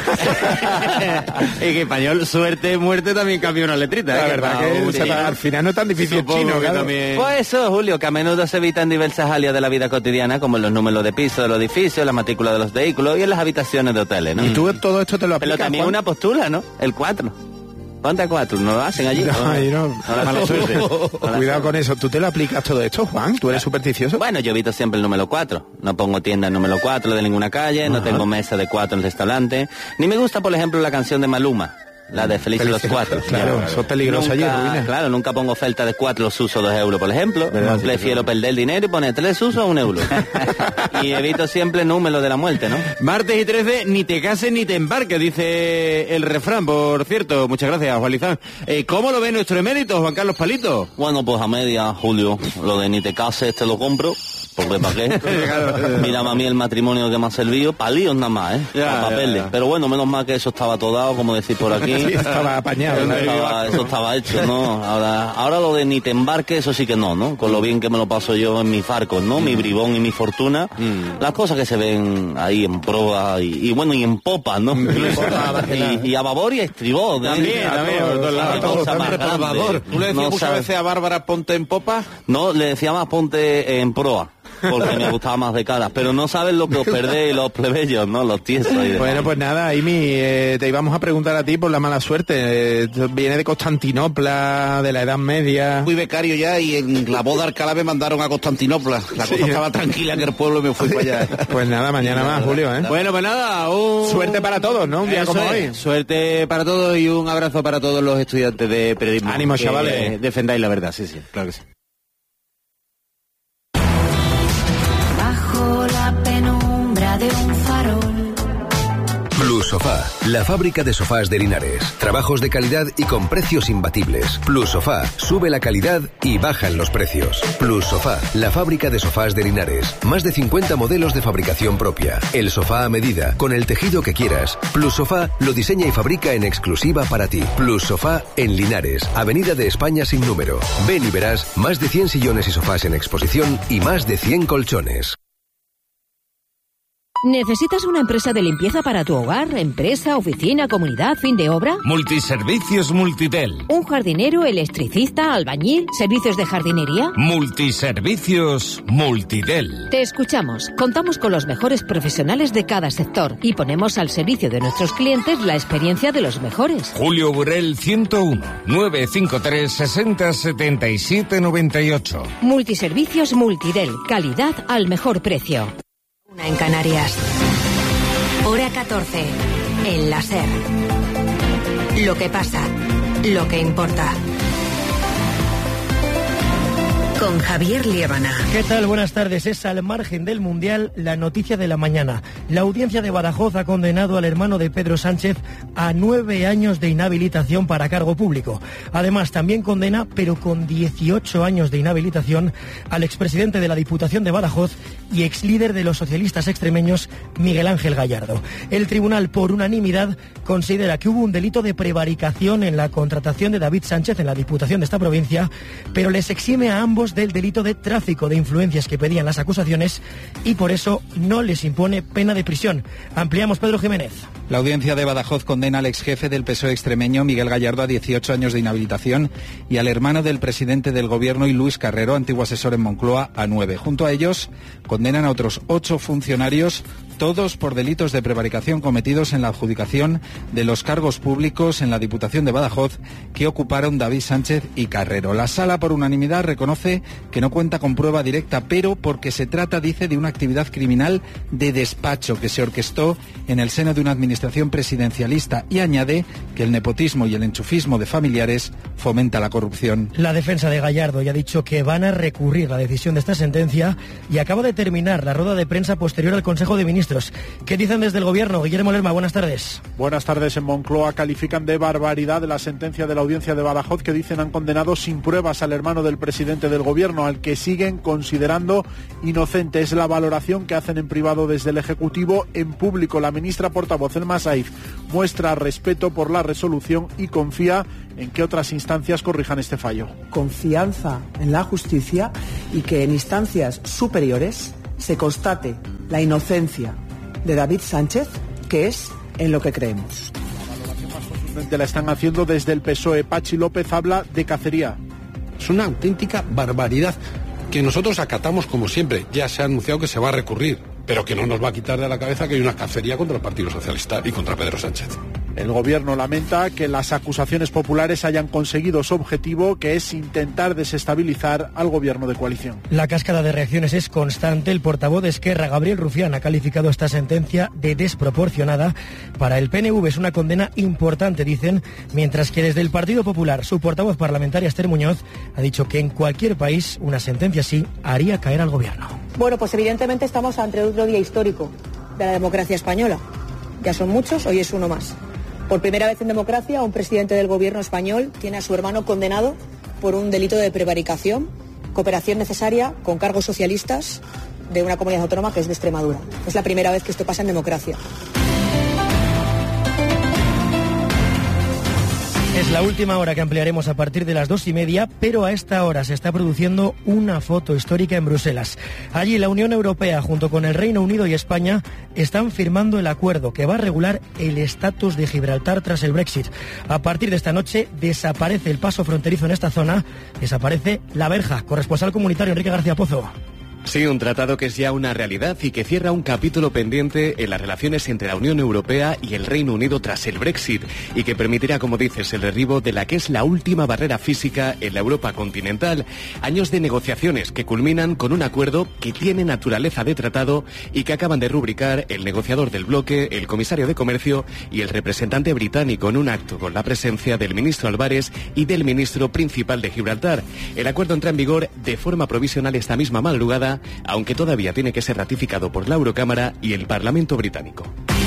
en español, suerte, muerte también cambia una letrita. La ¿eh? verdad que, que se, al final no es tan difícil chino, claro. También... Pues eso, Julio, que a menudo se evitan diversas áreas de la vida cotidiana, como en los números de piso de los edificios, la matrícula de los vehículos y en las habitaciones de hoteles, ¿no? Y tú todo esto te lo aplicas, Pero también Juan. Una postura, ¿no? El cuatro. Ponte a cuatro, ¿no lo hacen allí? No, ahí no. no mala suerte. Cuidado suerte. Con eso. ¿Tú te lo aplicas todo esto, Juan? ¿Tú eres supersticioso? Bueno, yo evito siempre el número cuatro. No pongo tienda número cuatro de ninguna calle, Ajá. no tengo mesa de cuatro en el restaurante. Ni me gusta, por ejemplo, la canción de Maluma. La de Felices los Cuatro. Claro, eso es peligroso allí, Ruina. Claro, nunca pongo oferta de cuatro los usos dos euros, por ejemplo. ¿Verdad? Prefiero sí, perder el dinero y poner tres usos a un euro. Y evito siempre el número de la muerte, ¿no? Martes y trece, ni te cases ni te embarques, dice el refrán, por cierto. Muchas gracias, Juan Lizán. Eh, ¿Cómo lo ve nuestro emérito, Juan Carlos Palito? Bueno, pues a media, Julio, lo de ni te cases te lo compro. Porque para qué. Mira, a mí el matrimonio que me ha servido, palíos nada más, ¿eh? Ya, para papeles. Ya, ya. Pero bueno, menos mal que eso estaba todo dado, como decir por aquí. Sí, estaba apañado. Eso estaba, eso estaba hecho, ¿no? Ahora, ahora lo de ni te embarques, eso sí que no, ¿no? Con lo bien que me lo paso yo en mis barcos, ¿no? Mm. Mi bribón y mi fortuna. Mm. Las cosas que se ven ahí en proa y, y bueno, y en popa, ¿no? y, y a babor y a estribor. También, también. ¿Tú le decías no muchas veces a Bárbara ponte en popa? No, le decía más ponte en proa. Porque me gustaba más de cara, pero no saben lo que os perdéis los plebeyos, ¿no? Los tiesos. Y bueno, pues nada, Aimi, eh, te íbamos a preguntar a ti por la mala suerte. Eh, viene de Constantinopla, de la Edad Media. Fui becario ya y en la boda de Alcalá me mandaron a Constantinopla. La sí. cosa estaba tranquila en el pueblo y me fui para allá. Pues nada, mañana más, Julio, ¿eh? Bueno, pues nada, un... suerte para todos, ¿no? Un día Eso como es. hoy. Suerte para todos y un abrazo para todos los estudiantes de periodismo. Ánimo, chavales. Defendáis la verdad, sí, sí, claro que sí. La penumbra de un farol. Plus Sofá, la fábrica de sofás de Linares. Trabajos de calidad y con precios imbatibles. Plus Sofá, sube la calidad y bajan los precios. Plus Sofá, la fábrica de sofás de Linares. Más de cincuenta modelos de fabricación propia. El sofá a medida, con el tejido que quieras. Plus Sofá lo diseña y fabrica en exclusiva para ti. Plus Sofá en Linares, Avenida de España sin número. Ven y verás más de cien sillones y sofás en exposición y más de cien colchones. ¿Necesitas una empresa de limpieza para tu hogar, empresa, oficina, comunidad, fin de obra? Multiservicios Multitel. ¿Un jardinero, electricista, albañil, servicios de jardinería? Multiservicios Multitel. Te escuchamos. Contamos con los mejores profesionales de cada sector y ponemos al servicio de nuestros clientes la experiencia de los mejores. Julio Burrell ciento uno, nueve cinco tres, sesenta, setenta y siete, noventa y ocho. Multiservicios Multitel. Calidad al mejor precio. Una en Canarias. Hora catorce. En la SER. Lo que pasa. Lo que importa. Con Javier Liébana. ¿Qué tal? Buenas tardes. Es al margen del Mundial la noticia de la mañana. La audiencia de Badajoz ha condenado al hermano de Pedro Sánchez a nueve años de inhabilitación para cargo público. Además, también condena, pero con dieciocho años de inhabilitación, al expresidente de la Diputación de Badajoz y exlíder de los socialistas extremeños, Miguel Ángel Gallardo. El tribunal, por unanimidad, considera que hubo un delito de prevaricación en la contratación de David Sánchez en la Diputación de esta provincia, pero les exime a ambos del delito de tráfico de influencias que pedían las acusaciones y por eso no les impone pena de prisión. Ampliamos, Pedro Jiménez. La audiencia de Badajoz condena al exjefe del P S O E extremeño, Miguel Gallardo, a dieciocho años de inhabilitación y al hermano del presidente del gobierno y Luis Carrero, antiguo asesor en Moncloa, a nueve. Junto a ellos condenan a otros ocho funcionarios todos por delitos de prevaricación cometidos en la adjudicación de los cargos públicos en la Diputación de Badajoz que ocuparon David Sánchez y Carrero. La Sala, por unanimidad, reconoce que no cuenta con prueba directa, pero porque se trata, dice, de una actividad criminal de despacho que se orquestó en el seno de una administración presidencialista, y añade que el nepotismo y el enchufismo de familiares fomenta la corrupción. La defensa de Gallardo ya ha dicho que van a recurrir la decisión de esta sentencia y acaba de terminar la rueda de prensa posterior al Consejo de Ministros. ¿Qué dicen desde el Gobierno? Guillermo Lerma, buenas tardes. Buenas tardes. En Moncloa califican de barbaridad la sentencia de la Audiencia de Badajoz, que dicen han condenado sin pruebas al hermano del presidente del Gobierno, al que siguen considerando inocente. Es la valoración que hacen en privado desde el Ejecutivo. En público, la ministra portavoz, Elma Saif, muestra respeto por la resolución y confía en que otras instancias corrijan este fallo. Confianza en la justicia y que en instancias superiores se constate la inocencia de David Sánchez, que es en lo que creemos. La valoración más contundente la están haciendo desde el P S O E. Pachi López habla de cacería. Es una auténtica barbaridad que nosotros acatamos como siempre. Ya se ha anunciado que se va a recurrir, pero que no nos va a quitar de la cabeza que hay una cacería contra el Partido Socialista y contra Pedro Sánchez. El Gobierno lamenta que las acusaciones populares hayan conseguido su objetivo, que es intentar desestabilizar al Gobierno de coalición. La cascada de reacciones es constante. El portavoz de Esquerra, Gabriel Rufián, ha calificado esta sentencia de desproporcionada. Para el P N V es una condena importante, dicen, mientras que desde el Partido Popular, su portavoz parlamentaria, Esther Muñoz, ha dicho que en cualquier país una sentencia así haría caer al Gobierno. Bueno, pues evidentemente estamos ante otro día histórico de la democracia española. Ya son muchos, hoy es uno más. Por primera vez en democracia, un presidente del Gobierno español tiene a su hermano condenado por un delito de prevaricación, cooperación necesaria con cargos socialistas de una comunidad autónoma que es de Extremadura. Es la primera vez que esto pasa en democracia. Es la última hora que ampliaremos a partir de las dos y media, pero a esta hora se está produciendo una foto histórica en Bruselas. Allí la Unión Europea, junto con el Reino Unido y España, están firmando el acuerdo que va a regular el estatus de Gibraltar tras el Brexit. A partir de esta noche desaparece el paso fronterizo en esta zona, desaparece la verja. Corresponsal comunitario Enrique García Pozo. Sí, un tratado que es ya una realidad y que cierra un capítulo pendiente en las relaciones entre la Unión Europea y el Reino Unido tras el Brexit, y que permitirá, como dices, el derribo de la que es la última barrera física en la Europa continental. Años de negociaciones que culminan con un acuerdo que tiene naturaleza de tratado y que acaban de rubricar el negociador del bloque, el comisario de Comercio y el representante británico en un acto con la presencia del ministro Álvarez y del ministro principal de Gibraltar. El acuerdo entra en vigor de forma provisional esta misma madrugada, aunque todavía tiene que ser ratificado por la Eurocámara y el Parlamento británico.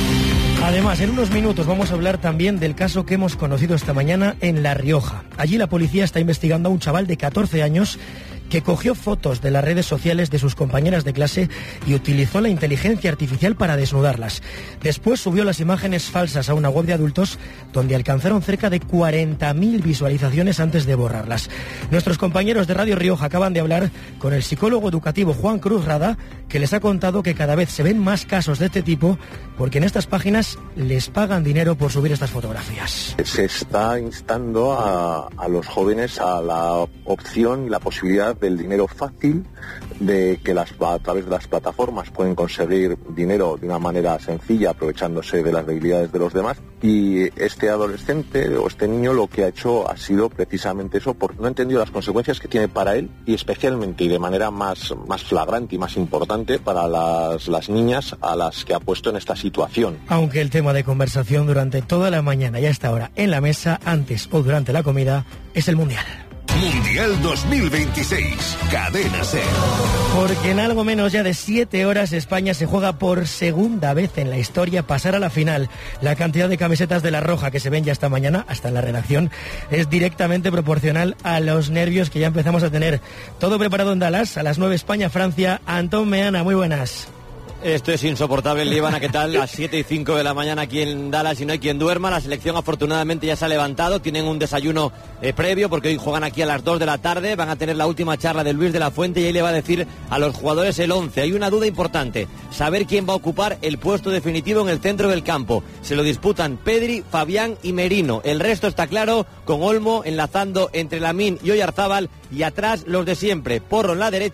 Además, en unos minutos vamos a hablar también del caso que hemos conocido esta mañana en La Rioja. Allí la policía está investigando a un chaval de catorce años que cogió fotos de las redes sociales de sus compañeras de clase y utilizó la inteligencia artificial para desnudarlas. Después subió las imágenes falsas a una web de adultos donde alcanzaron cerca de cuarenta mil visualizaciones antes de borrarlas. Nuestros compañeros de Radio Rioja acaban de hablar con el psicólogo educativo Juan Cruz Rada, que les ha contado que cada vez se ven más casos de este tipo porque en estas páginas les pagan dinero por subir estas fotografías. Se está instando a, a los jóvenes a la opción y la posibilidad del dinero fácil, de que las, a través de las plataformas pueden conseguir dinero de una manera sencilla aprovechándose de las debilidades de los demás, y este adolescente o este niño lo que ha hecho ha sido precisamente eso, porque no ha entendido las consecuencias que tiene para él y especialmente y de manera más, más flagrante y más importante para las, las niñas a las que ha puesto en esta situación. Aunque el tema de conversación durante toda la mañana y hasta ahora en la mesa, antes o durante la comida, es el Mundial. Mundial dos mil veintiséis, Cadena SER. Porque en algo menos ya de siete horas España se juega por segunda vez en la historia pasar a la final. La cantidad de camisetas de La Roja que se ven ya esta mañana, hasta en la redacción, es directamente proporcional a los nervios que ya empezamos a tener. Todo preparado en Dallas, a las nueve España-Francia. Antón Meana, muy buenas. Esto es insoportable, Líbana, ¿qué tal? Las siete y cinco de la mañana aquí en Dallas y no hay quien duerma. La selección afortunadamente ya se ha levantado, tienen un desayuno eh, previo porque hoy juegan aquí a las dos de la tarde, van a tener la última charla de Luis de la Fuente y ahí le va a decir a los jugadores el once. Hay una duda importante, saber quién va a ocupar el puesto definitivo en el centro del campo. Se lo disputan Pedri, Fabián y Merino. El resto está claro, con Olmo enlazando entre Lamine y Oyarzábal y atrás los de siempre. Porro en la derecha,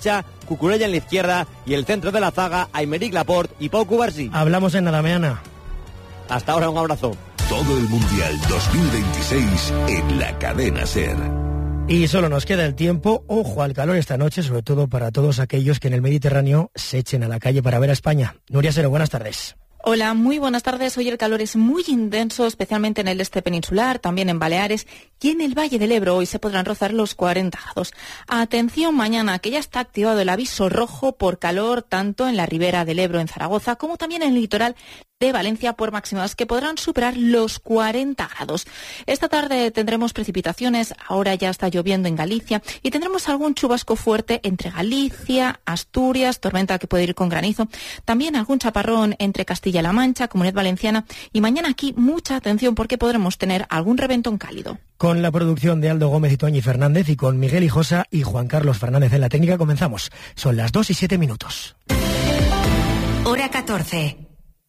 Cucurella en la izquierda y el centro de la zaga, Aymeric Laporte y Pau Cubarsí. Hablamos en nada, mañana. Hasta ahora, un abrazo. Todo el Mundial dos mil veintiséis en la cadena SER. Y solo nos queda el tiempo. Ojo al calor esta noche, sobre todo para todos aquellos que en el Mediterráneo se echen a la calle para ver a España. Nuria Sero, buenas tardes. Hola, muy buenas tardes. Hoy el calor es muy intenso, especialmente en el este peninsular, también en Baleares y en el Valle del Ebro. Hoy se podrán rozar los cuarenta grados. Atención mañana, que ya está activado el aviso rojo por calor, tanto en la ribera del Ebro en Zaragoza, como también en el litoral de Valencia, por máximas que podrán superar los cuarenta grados. Esta tarde tendremos precipitaciones, ahora ya está lloviendo en Galicia, y tendremos algún chubasco fuerte entre Galicia, Asturias, tormenta que puede ir con granizo, también algún chaparrón entre Castilla-La Mancha, Comunidad Valenciana, y mañana aquí mucha atención porque podremos tener algún reventón cálido. Con la producción de Aldo Gómez y Toñi Fernández y con Miguel Hijosa y Juan Carlos Fernández en la técnica comenzamos. Son las dos y siete minutos. Hora catorce.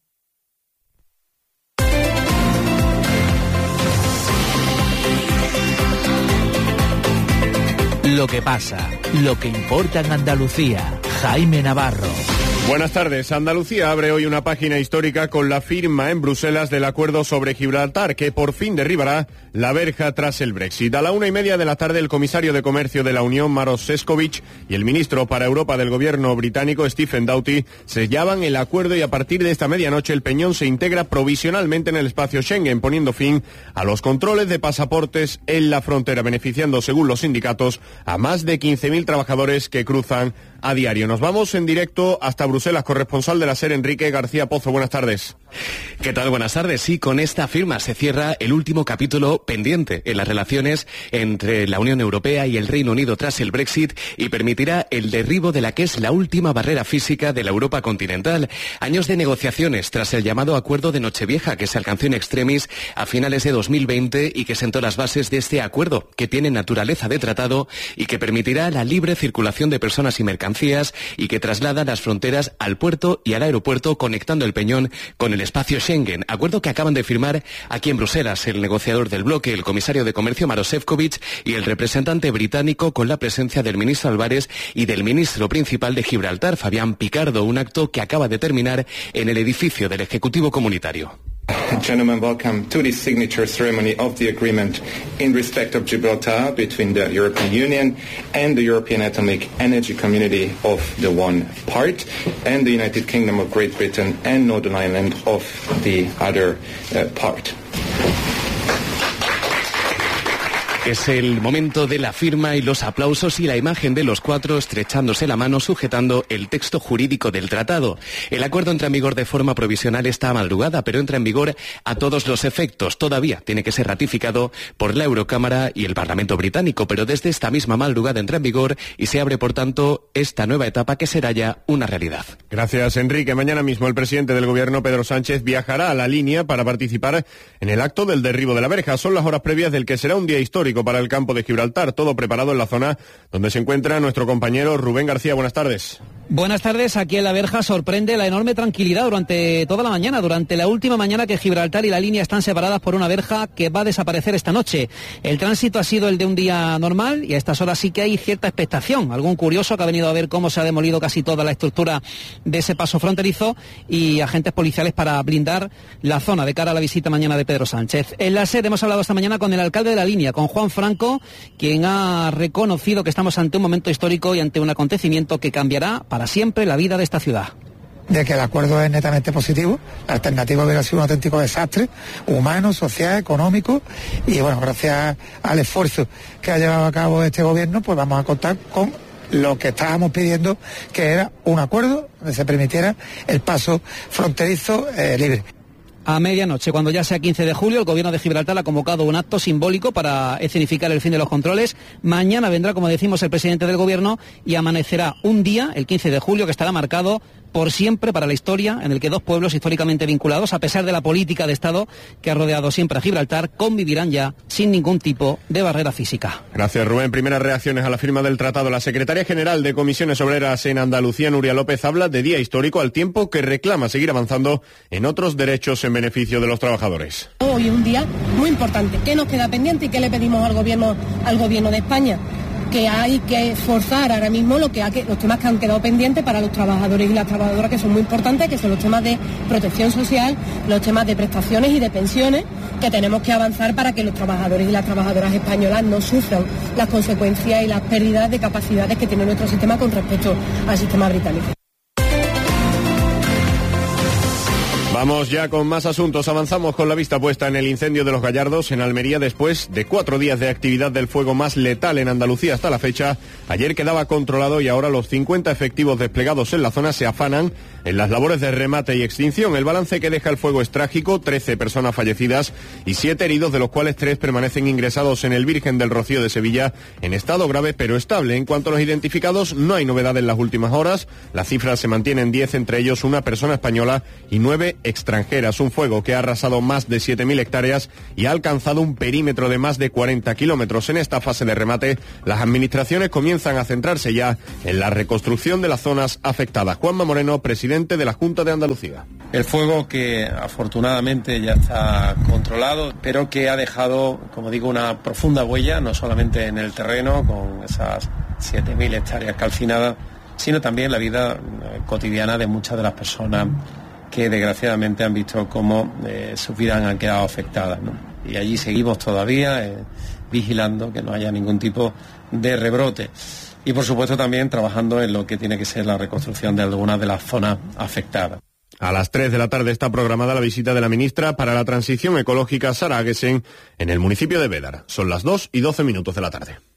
Lo que pasa, lo que importa en Andalucía. Jaime Navarro. Buenas tardes. Andalucía abre hoy una página histórica con la firma en Bruselas del acuerdo sobre Gibraltar, que por fin derribará la verja tras el Brexit. A la una y media de la tarde, el comisario de Comercio de la Unión, Maroš Šefčovič, y el ministro para Europa del gobierno británico, Stephen Doughty, sellaban el acuerdo y a partir de esta medianoche el Peñón se integra provisionalmente en el espacio Schengen, poniendo fin a los controles de pasaportes en la frontera, beneficiando, según los sindicatos, a más de quince mil trabajadores que cruzan a diario. Nos vamos en directo hasta Bruselas, corresponsal de la SER, Enrique García Pozo. Buenas tardes. ¿Qué tal? Buenas tardes. Sí, con esta firma se cierra el último capítulo pendiente en las relaciones entre la Unión Europea y el Reino Unido tras el Brexit y permitirá el derribo de la que es la última barrera física de la Europa continental. Años de negociaciones tras el llamado Acuerdo de Nochevieja, que se alcanzó in extremis a finales de dos mil veinte y que sentó las bases de este acuerdo, que tiene naturaleza de tratado y que permitirá la libre circulación de personas y mercancías y que traslada las fronteras al puerto y al aeropuerto, conectando el Peñón con el espacio Schengen. Acuerdo que acaban de firmar aquí en Bruselas el negociador del bloque, el comisario de Comercio Maroš Šefčovič, y el representante británico, con la presencia del ministro Álvarez y del ministro principal de Gibraltar, Fabián Picardo, un acto que acaba de terminar en el edificio del Ejecutivo Comunitario. Gentlemen, welcome to the signature ceremony of the agreement in respect of Gibraltar between the European Union and the European Atomic Energy Community of the one part and the United Kingdom of Great Britain and Northern Ireland of the other uh, part. Es el momento de la firma y los aplausos y la imagen de los cuatro estrechándose la mano sujetando el texto jurídico del tratado. El acuerdo entra en vigor de forma provisional esta madrugada, pero entra en vigor a todos los efectos. Todavía tiene que ser ratificado por la Eurocámara y el Parlamento británico, pero desde esta misma madrugada entra en vigor y se abre, por tanto, esta nueva etapa que será ya una realidad. Gracias, Enrique. Mañana mismo el presidente del gobierno, Pedro Sánchez, viajará a la línea para participar en el acto del derribo de la verja. Son las horas previas del que será un día histórico para el campo de Gibraltar, todo preparado en la zona donde se encuentra nuestro compañero Rubén García. Buenas tardes. Buenas tardes. Aquí en la verja sorprende la enorme tranquilidad durante toda la mañana, durante la última mañana que Gibraltar y la línea están separadas por una verja que va a desaparecer esta noche. El tránsito ha sido el de un día normal y a estas horas sí que hay cierta expectación. Algún curioso que ha venido a ver cómo se ha demolido casi toda la estructura de ese paso fronterizo y agentes policiales para blindar la zona de cara a la visita mañana de Pedro Sánchez. En la SER hemos hablado esta mañana con el alcalde de la línea, con Juan Franco, quien ha reconocido que estamos ante un momento histórico y ante un acontecimiento que cambiará para siempre la vida de esta ciudad. De que el acuerdo es netamente positivo, la alternativa hubiera sido un auténtico desastre, humano, social, económico, y bueno, gracias al esfuerzo que ha llevado a cabo este gobierno, pues vamos a contar con lo que estábamos pidiendo, que era un acuerdo donde se permitiera el paso fronterizo eh, libre. A medianoche, cuando ya sea quince de julio, el gobierno de Gibraltar ha convocado un acto simbólico para escenificar el fin de los controles. Mañana vendrá, como decimos, el presidente del gobierno y amanecerá un día, el quince de julio, que estará marcado por siempre para la historia, en el que dos pueblos históricamente vinculados, a pesar de la política de Estado que ha rodeado siempre a Gibraltar, convivirán ya sin ningún tipo de barrera física. Gracias, Rubén. Primeras reacciones a la firma del tratado. La secretaria general de Comisiones Obreras en Andalucía, Nuria López, habla de día histórico al tiempo que reclama seguir avanzando en otros derechos en beneficio de los trabajadores. Hoy es un día muy importante. ¿Qué nos queda pendiente y qué le pedimos al gobierno, al gobierno de España? que hay que forzar ahora mismo lo que ha, los temas que han quedado pendientes para los trabajadores y las trabajadoras, que son muy importantes, que son los temas de protección social, los temas de prestaciones y de pensiones, que tenemos que avanzar para que los trabajadores y las trabajadoras españolas no sufran las consecuencias y las pérdidas de capacidades que tiene nuestro sistema con respecto al sistema británico. Vamos ya con más asuntos. Avanzamos con la vista puesta en el incendio de Los Gallardos en Almería después de cuatro días de actividad del fuego más letal en Andalucía hasta la fecha. Ayer quedaba controlado y ahora los cincuenta efectivos desplegados en la zona se afanan en las labores de remate y extinción. El balance que deja el fuego es trágico, trece personas fallecidas y siete heridos, de los cuales tres permanecen ingresados en el Virgen del Rocío de Sevilla en estado grave pero estable. En cuanto a los identificados, no hay novedad en las últimas horas. Las cifras se mantienen: diez, entre ellos una persona española y nueve extranjeras. Un fuego que ha arrasado más de siete mil hectáreas y ha alcanzado un perímetro de más de cuarenta kilómetros. En esta fase de remate, las administraciones comienzan a centrarse ya en la reconstrucción de las zonas afectadas. Juanma Moreno, presidente de la Junta de Andalucía. El fuego, que afortunadamente ya está controlado, pero que ha dejado, como digo, una profunda huella, no solamente en el terreno, con esas siete mil hectáreas calcinadas, sino también la vida cotidiana de muchas de las personas que desgraciadamente han visto cómo eh, sus vidas han quedado afectadas, ¿no? Y allí seguimos todavía eh, vigilando que no haya ningún tipo de rebrote. Y por supuesto también trabajando en lo que tiene que ser la reconstrucción de algunas de las zonas afectadas. A las tres de la tarde está programada la visita de la ministra para la Transición Ecológica, Sara Agesen, en el municipio de Bédar. Son las dos y doce minutos de la tarde.